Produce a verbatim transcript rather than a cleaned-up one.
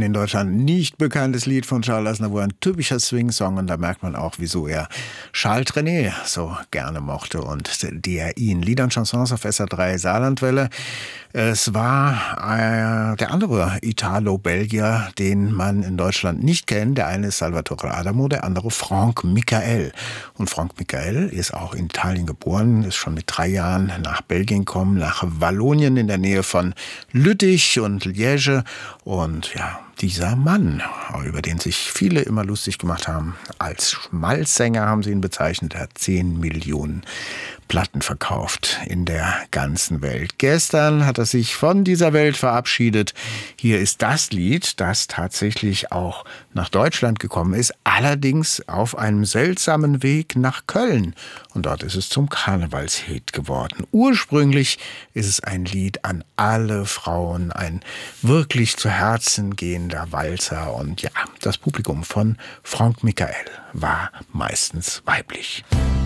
in Deutschland nicht bekanntes Lied von Charles Aznavour, ein typischer Swing-Song, und da merkt man auch, wieso er Charles Trenet so gerne mochte und der ihn. Lieder und Chansons auf S R drei Saarlandwelle. Es war äh, der andere Italo-Belgier, den man in Deutschland nicht kennt. Der eine ist Salvatore Adamo, der andere Franck Michael. Und Franck Michael ist auch in Italien geboren, ist schon mit drei Jahren nach Belgien gekommen, nach Wallonien in der Nähe von Lüttich und Liège. Und ja, dieser Mann, über den sich viele immer lustig gemacht haben, als Schmalzsänger haben sie ihn bezeichnet, er hat zehn Millionen Platten verkauft in der ganzen Welt. Gestern hat er sich von dieser Welt verabschiedet. Hier ist das Lied, das tatsächlich auch nach Deutschland gekommen ist, allerdings auf einem seltsamen Weg nach Köln. Und dort ist es zum Karnevalshit geworden. Ursprünglich ist es ein Lied an alle Frauen, ein wirklich zu Herzen gehender Walzer. Und ja, das Publikum von Franck Michael war meistens weiblich.